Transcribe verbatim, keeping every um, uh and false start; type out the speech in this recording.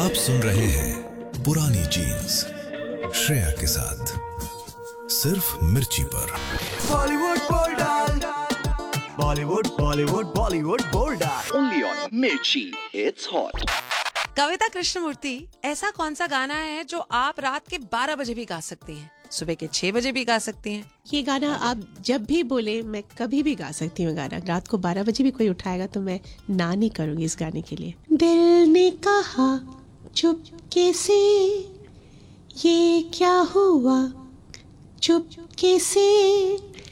आप सुन रहे हैं पुरानी जीन्स श्रेया के साथ सिर्फ मिर्ची पर। Bollywood bold, Bollywood Bollywood Bollywood bold, only on मिर्ची, इट्स हॉट। कविता कृष्णमूर्ति, ऐसा कौन सा गाना है जो आप रात के बारह बजे भी गा सकती हैं, सुबह के छह बजे भी गा सकती हैं? ये गाना आप जब भी बोले मैं कभी भी गा सकती हूँ गाना। रात को बारह बजे भी कोई उठाएगा तो मैं ना नहीं करूंगी इस गाने के लिए। दिल ने कहा चुपके से ये क्या हुआ, चुपके से